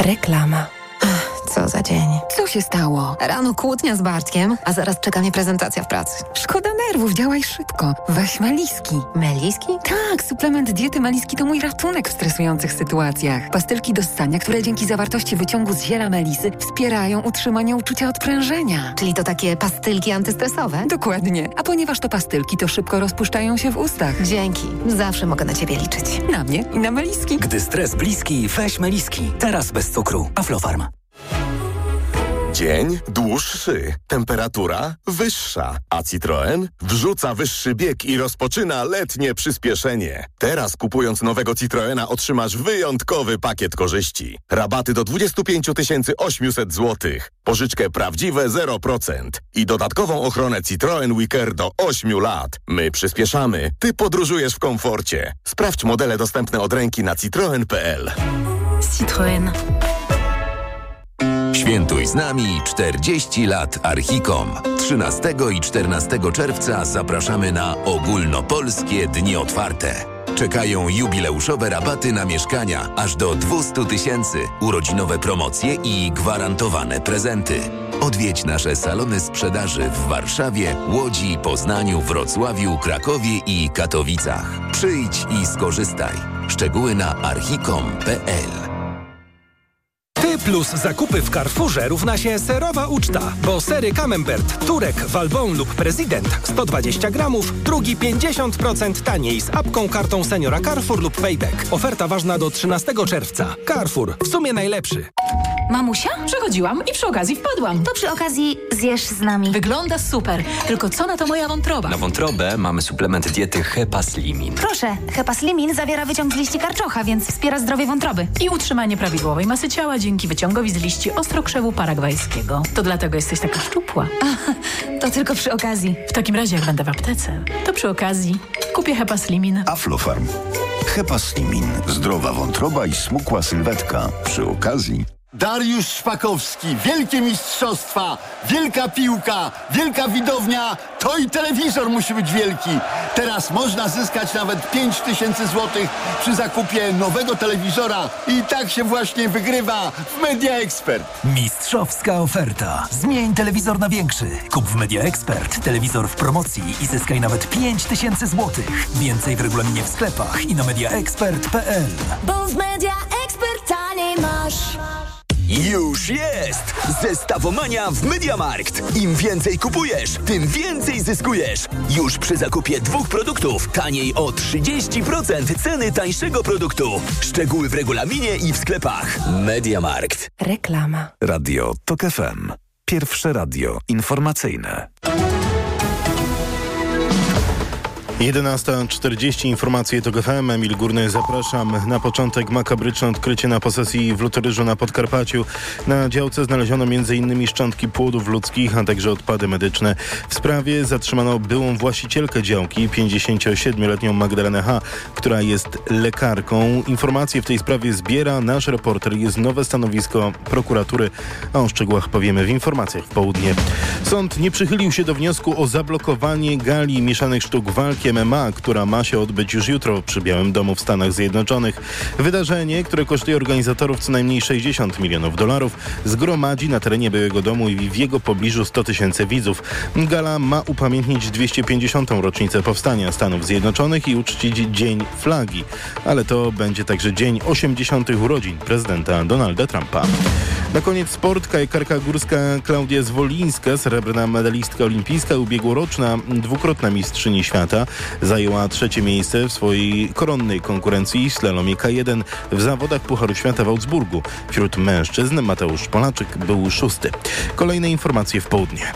Reklama. Co za dzień. Co się stało? Rano kłótnia z Bartkiem, a zaraz czeka mnie prezentacja w pracy. Szkoda nerwów, działaj szybko. Weź Meliski. Meliski? Tak, suplement diety Meliski to mój ratunek w stresujących sytuacjach. Pastylki do ssania, które dzięki zawartości wyciągu z ziela melisy wspierają utrzymanie uczucia odprężenia. Czyli to takie pastylki antystresowe? Dokładnie. A ponieważ to pastylki, to szybko rozpuszczają się w ustach. Dzięki. Zawsze mogę na ciebie liczyć. Na mnie i na Meliski. Gdy stres bliski, weź Meliski. Teraz bez cukru. Aflofarm. Dzień dłuższy, temperatura wyższa, a Citroen wrzuca wyższy bieg i rozpoczyna letnie przyspieszenie. Teraz kupując nowego Citroena otrzymasz wyjątkowy pakiet korzyści. Rabaty do 25 800 zł, pożyczkę prawdziwe 0% i dodatkową ochronę Citroen WeCare do 8 lat. My przyspieszamy, ty podróżujesz w komforcie. Sprawdź modele dostępne od ręki na citroen.pl. Citroen. Świętuj z nami 40 lat Archicom. 13 i 14 czerwca zapraszamy na ogólnopolskie dni otwarte. Czekają jubileuszowe rabaty na mieszkania aż do 200 000, urodzinowe promocje i gwarantowane prezenty. Odwiedź nasze salony sprzedaży w Warszawie, Łodzi, Poznaniu, Wrocławiu, Krakowie i Katowicach. Przyjdź i skorzystaj. Szczegóły na archicom.pl. Plus zakupy w Carrefourze równa się serowa uczta, bo sery Camembert, Turek, Valbon lub Prezydent 120 gramów, drugi 50% taniej z apką, kartą seniora Carrefour lub Payback. Oferta ważna do 13 czerwca. Carrefour, w sumie najlepszy. Mamusia? Przechodziłam i przy okazji wpadłam. To przy okazji zjesz z nami. Wygląda super, tylko co na to moja wątroba? Na wątrobę mamy suplement diety Hepaslimin. Proszę, Hepaslimin zawiera wyciąg z liści karczocha, więc wspiera zdrowie wątroby. I utrzymanie prawidłowej masy ciała dzięki wyciągowi z liści ostrokrzewu paragwajskiego. To dlatego jesteś taka szczupła. To tylko przy okazji. W takim razie, jak będę w aptece, to przy okazji kupię Hepaslimin. Aflofarm. Hepaslimin. Zdrowa wątroba i smukła sylwetka. Przy okazji... Dariusz Szpakowski, wielkie mistrzostwa, wielka piłka, wielka widownia, to i telewizor musi być wielki. Teraz można zyskać nawet 5000 zł przy zakupie nowego telewizora i tak się właśnie wygrywa w Media Expert. Mistrzowska oferta. Zmień telewizor na większy. Kup w Media Expert telewizor w promocji i zyskaj nawet 5000 zł. Więcej w regulaminie w sklepach i na mediaexpert.pl. Bo w Media Expert taniej masz. Już jest! Zestawomania w MediaMarkt. Im więcej kupujesz, tym więcej zyskujesz. Już przy zakupie 2 produktów taniej o 30% ceny tańszego produktu. Szczegóły w regulaminie i w sklepach. MediaMarkt. Reklama. Radio TOK FM. Pierwsze radio informacyjne. 11:40 informacje TOK FM. Emil Górny, zapraszam. Na początek makabryczne odkrycie na posesji w Lutoryżu na Podkarpaciu. Na działce znaleziono m.in. szczątki płodów ludzkich, a także odpady medyczne. W sprawie zatrzymano byłą właścicielkę działki, 57-letnią Magdalenę H., która jest lekarką. Informacje w tej sprawie zbiera nasz reporter. Jest nowe stanowisko prokuratury, a o szczegółach powiemy w informacjach w południe. Sąd nie przychylił się do wniosku o zablokowanie gali mieszanych sztuk walki MMA, która ma się odbyć już jutro przy Białym Domu w Stanach Zjednoczonych. Wydarzenie, które kosztuje organizatorów co najmniej $60 milionów, zgromadzi na terenie Białego Domu i w jego pobliżu 100 000 widzów. Gala ma upamiętnić 250. rocznicę powstania Stanów Zjednoczonych i uczcić Dzień Flagi, ale to będzie także dzień 80. urodzin prezydenta Donalda Trumpa. Na koniec sport. Kajakarka górska Klaudia Zwolińska, srebrna medalistka olimpijska, ubiegłoroczna dwukrotna mistrzyni świata, zajęła 3. miejsce w swojej koronnej konkurencji slalomie K1 w zawodach Pucharu Świata w Augsburgu. Wśród mężczyzn Mateusz Polaczek był 6. Kolejne informacje w południe.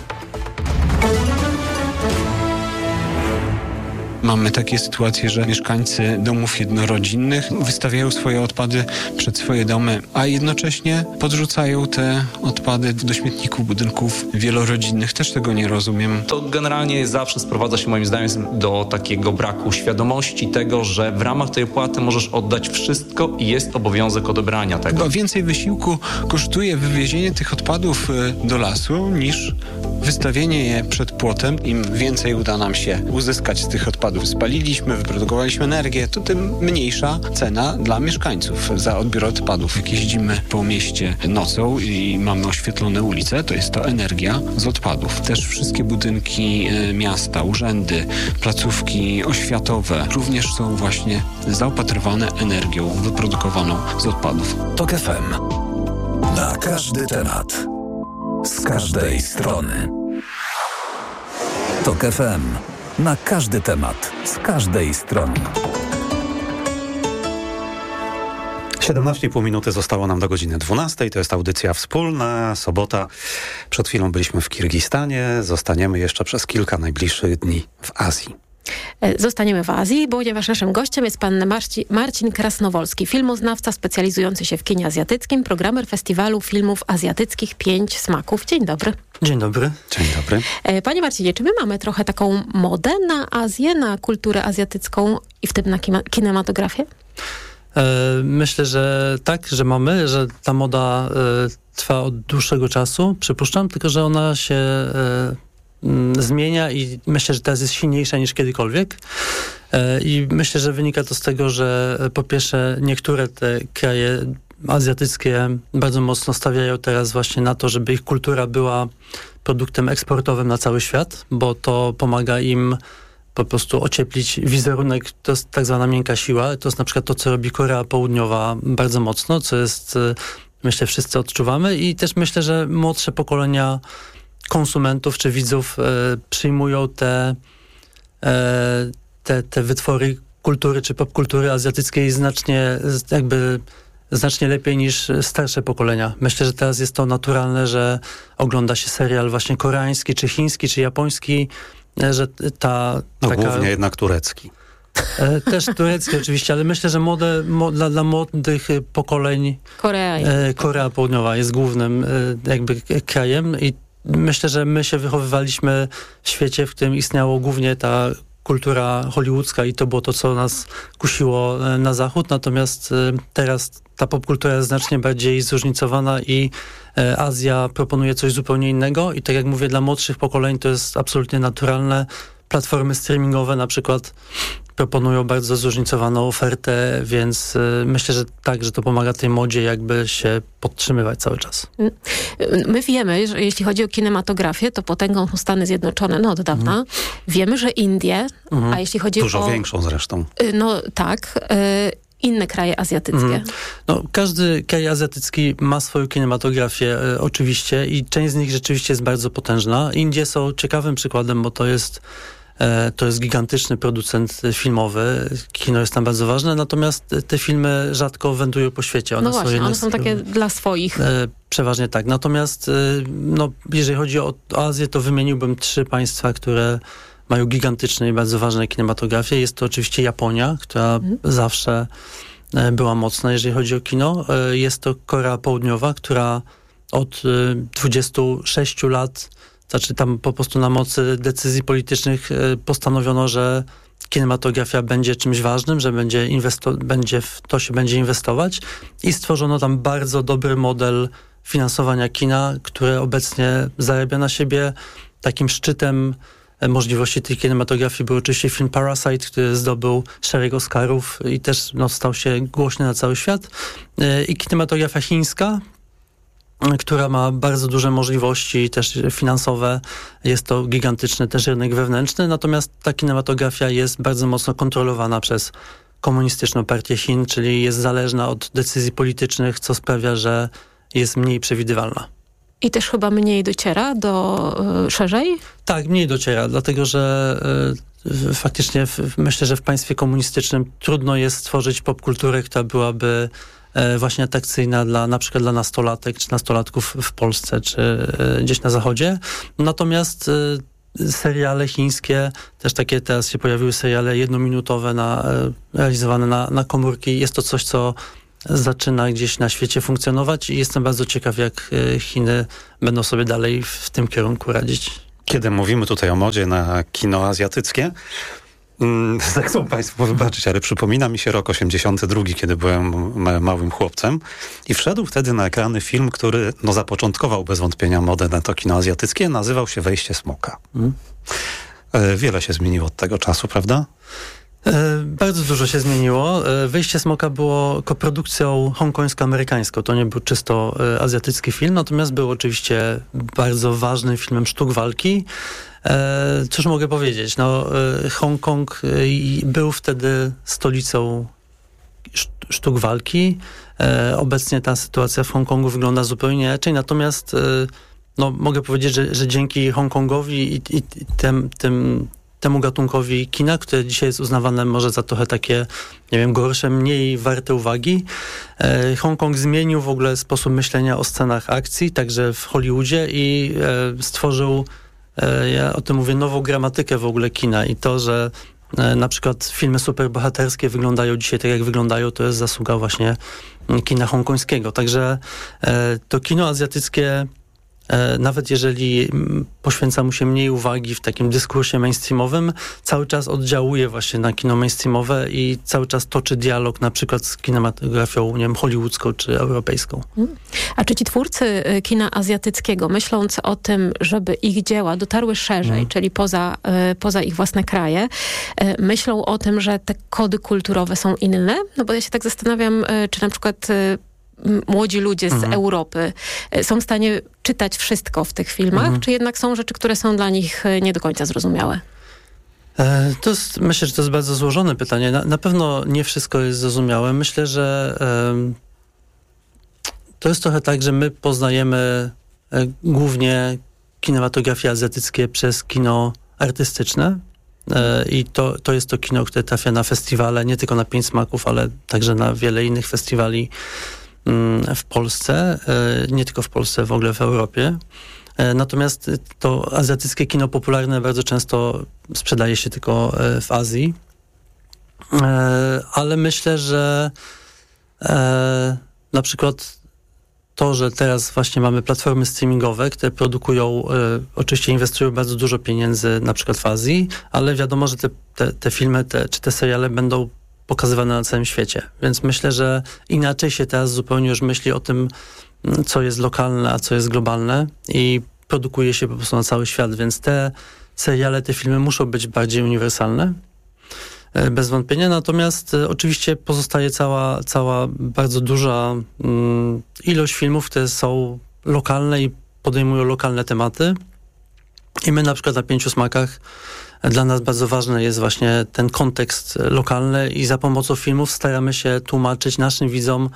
Mamy takie sytuacje, że mieszkańcy domów jednorodzinnych wystawiają swoje odpady przed swoje domy, a jednocześnie podrzucają te odpady do śmietników budynków wielorodzinnych. Też tego nie rozumiem. To generalnie zawsze sprowadza się moim zdaniem do takiego braku świadomości tego, że w ramach tej opłaty możesz oddać wszystko i jest obowiązek odebrania tego. Chyba więcej wysiłku kosztuje wywiezienie tych odpadów do lasu niż wystawienie je przed płotem, im więcej uda nam się uzyskać z tych odpadów. Spaliliśmy, wyprodukowaliśmy energię, to tym mniejsza cena dla mieszkańców za odbiór odpadów. Jak jeździmy po mieście nocą i mamy oświetlone ulice, to jest to energia z odpadów. Też wszystkie budynki miasta, urzędy, placówki oświatowe również są właśnie zaopatrywane energią wyprodukowaną z odpadów. TOK FM. Na każdy temat. Z każdej strony. TOK FM. Na każdy temat. Z każdej strony. 17,5 minuty zostało nam do godziny 12. To jest audycja wspólna, sobota. Przed chwilą byliśmy w Kirgistanie. Zostaniemy jeszcze przez kilka najbliższych dni w Azji. Zostaniemy w Azji, ponieważ naszym gościem jest pan Marcin Krasnowolski, filmoznawca specjalizujący się w kinie azjatyckim, programer Festiwalu Filmów Azjatyckich 5 Smaków. Dzień dobry. Dzień dobry. Dzień dobry. Panie Marcinie, czy my mamy trochę taką modę na Azję, na kulturę azjatycką i w tym na kinematografię? Myślę, że tak, że mamy, że ta moda trwa od dłuższego czasu, przypuszczam, tylko że ona się zmienia i myślę, że teraz jest silniejsza niż kiedykolwiek. I myślę, że wynika to z tego, że po pierwsze niektóre te kraje azjatyckie bardzo mocno stawiają teraz właśnie na to, żeby ich kultura była produktem eksportowym na cały świat, bo to pomaga im po prostu ocieplić wizerunek. To jest tak zwana miękka siła. To jest na przykład to, co robi Korea Południowa bardzo mocno, co jest, myślę, wszyscy odczuwamy i też myślę, że młodsze pokolenia konsumentów czy widzów przyjmują te wytwory kultury czy popkultury azjatyckiej znacznie lepiej niż starsze pokolenia. Myślę, że teraz jest to naturalne, że ogląda się serial właśnie koreański, czy chiński, czy japoński, że głównie jednak turecki. Też turecki oczywiście, ale myślę, że dla młodych pokoleń Korea Południowa jest głównym jakby krajem i myślę, że my się wychowywaliśmy w świecie, w którym istniało głównie ta kultura hollywoodzka i to było to, co nas kusiło na zachód, natomiast teraz ta popkultura jest znacznie bardziej zróżnicowana i Azja proponuje coś zupełnie innego i tak jak mówię, dla młodszych pokoleń to jest absolutnie naturalne. Platformy streamingowe na przykład proponują bardzo zróżnicowaną ofertę, więc myślę, że tak, że to pomaga tej modzie jakby się podtrzymywać cały czas. My wiemy, że jeśli chodzi o kinematografię, to potęgą są Stany Zjednoczone, od dawna. Wiemy, że Indie, a jeśli chodzi Dużo większą zresztą. No tak, inne kraje azjatyckie. No, każdy kraj azjatycki ma swoją kinematografię oczywiście i część z nich rzeczywiście jest bardzo potężna. Indie są ciekawym przykładem, bo to jest gigantyczny producent filmowy. Kino jest tam bardzo ważne, natomiast te filmy rzadko wędrują po świecie. One są takie dla swoich. Przeważnie tak. Natomiast jeżeli chodzi o Azję, to wymieniłbym 3 państwa, które mają gigantyczne i bardzo ważne kinematografie. Jest to oczywiście Japonia, która zawsze była mocna, jeżeli chodzi o kino. Jest to Korea Południowa, która od 26 lat, znaczy tam po prostu na mocy decyzji politycznych postanowiono, że kinematografia będzie czymś ważnym, że w to się będzie inwestować i stworzono tam bardzo dobry model finansowania kina, które obecnie zarabia na siebie. Takim szczytem możliwości tej kinematografii był oczywiście film Parasite, który zdobył szereg Oscarów i też stał się głośny na cały świat. I kinematografia chińska, która ma bardzo duże możliwości też finansowe. Jest to gigantyczny też rynek wewnętrzny, natomiast ta kinematografia jest bardzo mocno kontrolowana przez Komunistyczną Partię Chin, czyli jest zależna od decyzji politycznych, co sprawia, że jest mniej przewidywalna. I też chyba mniej dociera szerzej? Tak, mniej dociera, dlatego że faktycznie myślę, że w państwie komunistycznym trudno jest stworzyć popkulturę, która byłaby właśnie atrakcyjna na przykład dla nastolatek czy nastolatków w Polsce czy gdzieś na zachodzie. Natomiast seriale chińskie, też takie teraz się pojawiły seriale jednominutowe realizowane na komórki. Jest to coś, co zaczyna gdzieś na świecie funkcjonować i jestem bardzo ciekaw, jak Chiny będą sobie dalej w tym kierunku radzić. Kiedy mówimy tutaj o modzie na kino azjatyckie, Chcą Państwo wybaczyć, ale przypomina mi się rok 82, kiedy byłem małym chłopcem i wszedł wtedy na ekrany film, który zapoczątkował bez wątpienia modę na to kino azjatyckie, nazywał się Wejście smoka. Wiele się zmieniło od tego czasu, prawda? Bardzo dużo się zmieniło. Wejście smoka było koprodukcją hongkońsko-amerykańską. To nie był czysto azjatycki film, natomiast był oczywiście bardzo ważnym filmem sztuk walki. Cóż mogę powiedzieć? Hongkong był wtedy stolicą sztuk walki. Obecnie ta sytuacja w Hongkongu wygląda zupełnie inaczej, natomiast mogę powiedzieć, że dzięki Hongkongowi i temu gatunkowi kina, które dzisiaj jest uznawane może za trochę takie, nie wiem, gorsze, mniej warte uwagi. Hongkong zmienił w ogóle sposób myślenia o scenach akcji, także w Hollywoodzie i stworzył, ja o tym mówię, nową gramatykę w ogóle kina i to, że na przykład filmy superbohaterskie wyglądają dzisiaj tak, jak wyglądają, to jest zasługa właśnie kina hongkońskiego. Także to kino azjatyckie, nawet jeżeli poświęca mu się mniej uwagi w takim dyskursie mainstreamowym, cały czas oddziałuje właśnie na kino mainstreamowe i cały czas toczy dialog na przykład z kinematografią, nie wiem, hollywoodzką czy europejską. A czy ci twórcy kina azjatyckiego, myśląc o tym, żeby ich dzieła dotarły szerzej, czyli poza ich własne kraje, myślą o tym, że te kody kulturowe są inne? No bo ja się tak zastanawiam, czy na przykład młodzi ludzie z Europy są w stanie czytać wszystko w tych filmach, czy jednak są rzeczy, które są dla nich nie do końca zrozumiałe? Myślę, że to jest bardzo złożone pytanie. Na pewno nie wszystko jest zrozumiałe. Myślę, że to jest trochę tak, że my poznajemy głównie kinematografie azjatyckie przez kino artystyczne. I to jest to kino, które trafia na festiwale, nie tylko na 5 smaków, ale także na wiele innych festiwali w Polsce, nie tylko w Polsce, w ogóle w Europie. Natomiast to azjatyckie kino popularne bardzo często sprzedaje się tylko w Azji. Ale myślę, że na przykład to, że teraz właśnie mamy platformy streamingowe, które produkują, oczywiście inwestują bardzo dużo pieniędzy na przykład w Azji, ale wiadomo, że te filmy czy te seriale będą pokazywane na całym świecie. Więc myślę, że inaczej się teraz zupełnie już myśli o tym, co jest lokalne, a co jest globalne i produkuje się po prostu na cały świat, więc te seriale, te filmy muszą być bardziej uniwersalne, bez wątpienia. Natomiast oczywiście pozostaje cała bardzo duża ilość filmów, które są lokalne i podejmują lokalne tematy. I my na przykład na 5 smakach dla nas bardzo ważny jest właśnie ten kontekst lokalny i za pomocą filmów staramy się tłumaczyć naszym widzom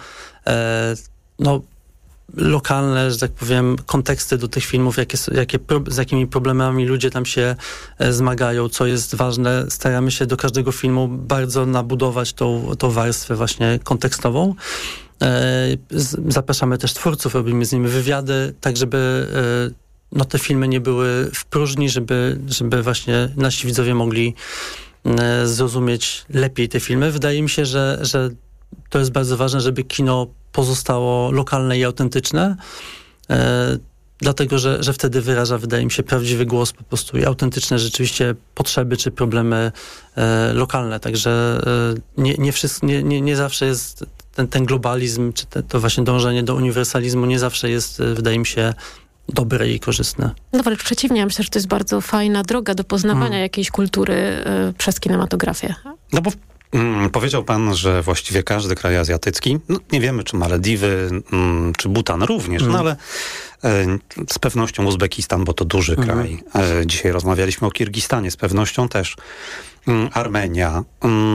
lokalne, że tak powiem, konteksty do tych filmów, z jakimi problemami ludzie tam się zmagają, co jest ważne. Staramy się do każdego filmu bardzo nabudować tą warstwę właśnie kontekstową. Zapraszamy też twórców, robimy z nimi wywiady, tak żeby te filmy nie były w próżni, żeby właśnie nasi widzowie mogli zrozumieć lepiej te filmy. Wydaje mi się, że to jest bardzo ważne, żeby kino pozostało lokalne i autentyczne, dlatego, że wtedy wyraża, wydaje mi się, prawdziwy głos po prostu i autentyczne rzeczywiście potrzeby czy problemy lokalne. Także nie zawsze jest ten globalizm, czy to właśnie dążenie do uniwersalizmu nie zawsze jest, wydaje mi się, dobre i korzystne. No wręcz przeciwnie, ja myślę, że to jest bardzo fajna droga do poznawania jakiejś kultury przez kinematografię. No bo powiedział pan, że właściwie każdy kraj azjatycki, nie wiemy czy Malediwy, czy Butan również, ale z pewnością Uzbekistan, bo to duży kraj. Dzisiaj rozmawialiśmy o Kirgistanie, z pewnością też Armenia,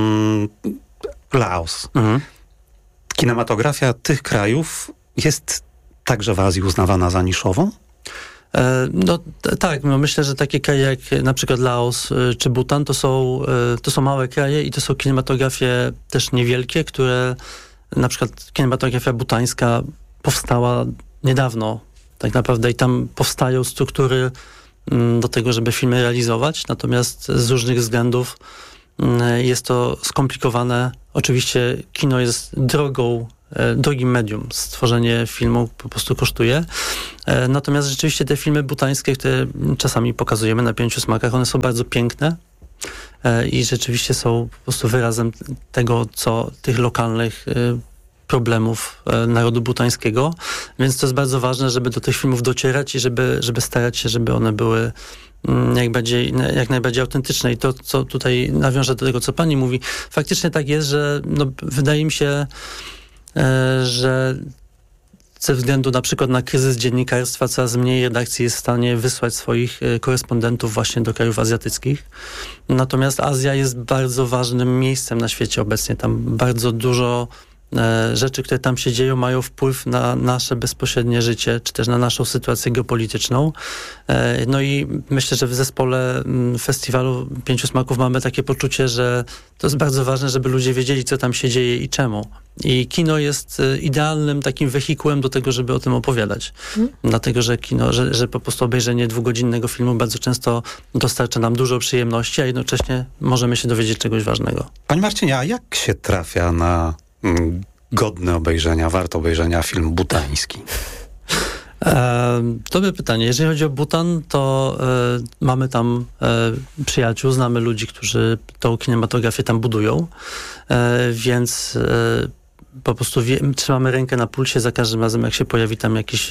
Laos. Kinematografia tych krajów jest także w Azji uznawana za niszową? Tak, myślę, że takie kraje jak na przykład Laos czy Butan to są małe kraje i to są kinematografie też niewielkie, które na przykład kinematografia butańska powstała niedawno tak naprawdę i tam powstają struktury do tego, żeby filmy realizować, natomiast z różnych względów jest to skomplikowane. Oczywiście kino jest drogim medium. Stworzenie filmu po prostu kosztuje. Natomiast rzeczywiście te filmy butańskie, które czasami pokazujemy na 5 smakach, one są bardzo piękne i rzeczywiście są po prostu wyrazem tego, co tych lokalnych problemów narodu butańskiego, więc to jest bardzo ważne, żeby do tych filmów docierać i żeby starać się, żeby one były jak najbardziej autentyczne. I to, co tutaj nawiążę do tego, co pani mówi, faktycznie tak jest, że wydaje mi się, że ze względu na przykład na kryzys dziennikarstwa coraz mniej redakcji jest w stanie wysłać swoich korespondentów właśnie do krajów azjatyckich. Natomiast Azja jest bardzo ważnym miejscem na świecie obecnie. Tam bardzo dużo rzeczy, które tam się dzieją, mają wpływ na nasze bezpośrednie życie, czy też na naszą sytuację geopolityczną. No i myślę, że w zespole festiwalu Pięciu Smaków mamy takie poczucie, że to jest bardzo ważne, żeby ludzie wiedzieli, co tam się dzieje i czemu. I kino jest idealnym takim wehikułem do tego, żeby o tym opowiadać. Dlatego, że kino, że po prostu obejrzenie 2-godzinnego filmu bardzo często dostarcza nam dużo przyjemności, a jednocześnie możemy się dowiedzieć czegoś ważnego. Pani Marcinie, a jak się trafia na godne obejrzenia, warto obejrzenia film butański? Dobre pytanie. Jeżeli chodzi o Butan, to mamy tam przyjaciół, znamy ludzi, którzy tą kinematografię tam budują, więc po prostu trzymamy rękę na pulsie za każdym razem, jak się pojawi tam jakiś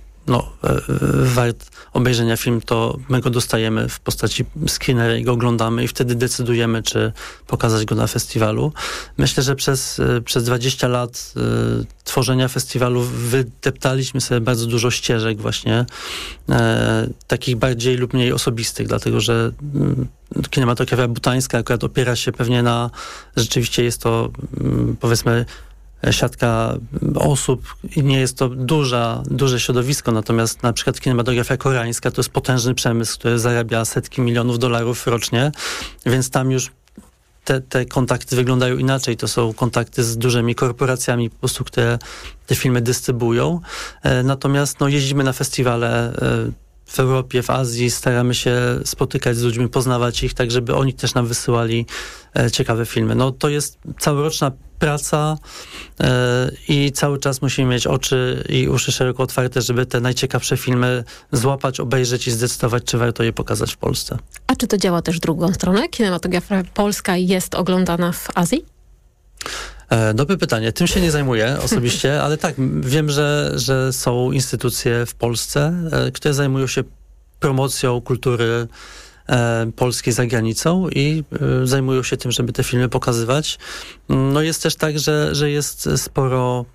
wart obejrzenia film, to my go dostajemy w postaci screenera i go oglądamy i wtedy decydujemy, czy pokazać go na festiwalu. Myślę, że przez 20 lat tworzenia festiwalu wydeptaliśmy sobie bardzo dużo ścieżek właśnie, takich bardziej lub mniej osobistych, dlatego że kinematografia butańska akurat opiera się pewnie na, rzeczywiście jest to powiedzmy siatka osób i nie jest to duże środowisko, natomiast na przykład kinematografia koreańska to jest potężny przemysł, który zarabia setki milionów dolarów rocznie, więc tam już te kontakty wyglądają inaczej. To są kontakty z dużymi korporacjami po prostu, które te filmy dystrybuują. Natomiast jeździmy na festiwale w Europie, w Azji, staramy się spotykać z ludźmi, poznawać ich, tak żeby oni też nam wysyłali ciekawe filmy. To jest całoroczna praca i cały czas musimy mieć oczy i uszy szeroko otwarte, żeby te najciekawsze filmy złapać, obejrzeć i zdecydować, czy warto je pokazać w Polsce. A czy to działa też w drugą stronę? Kinematografia polska jest oglądana w Azji? Dobre pytanie. Tym się nie zajmuję osobiście, ale tak, wiem, że są instytucje w Polsce, które zajmują się promocją kultury polskiej za granicą i zajmują się tym, żeby te filmy pokazywać. Jest też tak, że jest sporo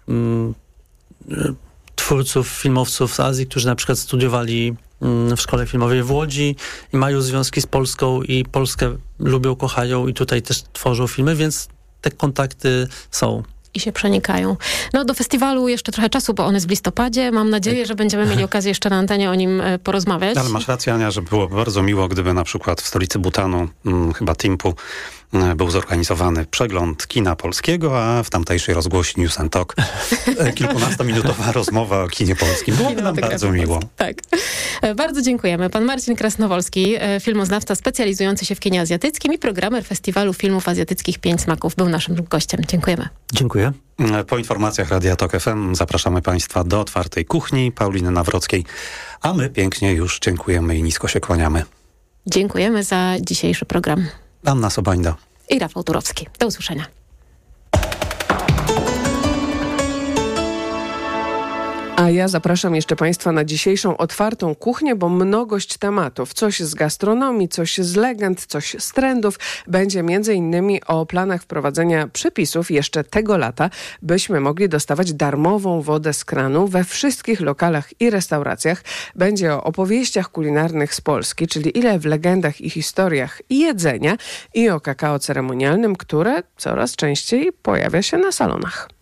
twórców, filmowców z Azji, którzy na przykład studiowali w szkole filmowej w Łodzi i mają związki z Polską i Polskę lubią, kochają i tutaj też tworzą filmy, więc te kontakty są. I się przenikają. Do festiwalu jeszcze trochę czasu, bo on jest w listopadzie. Mam nadzieję, że będziemy mieli okazję jeszcze na antenie o nim porozmawiać. Ale masz rację, Ania, że byłoby bardzo miło, gdyby na przykład w stolicy Butanu, chyba Thimpu, był zorganizowany przegląd kina polskiego, a w tamtejszej rozgłośni News and Talk kilkunastominutowa rozmowa o kinie polskim. Byłoby nam bardzo miło. Tak. Bardzo dziękujemy. Pan Marcin Krasnowolski, filmoznawca specjalizujący się w kinie azjatyckim i programer Festiwalu Filmów Azjatyckich 5 Smaków, był naszym gościem. Dziękujemy. Dziękuję. Po informacjach Radia Tok FM zapraszamy Państwa do Otwartej Kuchni Pauliny Nawrockiej, a my pięknie już dziękujemy i nisko się kłaniamy. Dziękujemy za dzisiejszy program. Anna Sobańda i Rafał Turowski. Do usłyszenia. A ja zapraszam jeszcze Państwa na dzisiejszą Otwartą Kuchnię, bo mnogość tematów. Coś z gastronomii, coś z legend, coś z trendów. Będzie m.in. o planach wprowadzenia przepisów jeszcze tego lata, byśmy mogli dostawać darmową wodę z kranu we wszystkich lokalach i restauracjach. Będzie o opowieściach kulinarnych z Polski, czyli ile w legendach i historiach jedzenia, i o kakao ceremonialnym, które coraz częściej pojawia się na salonach.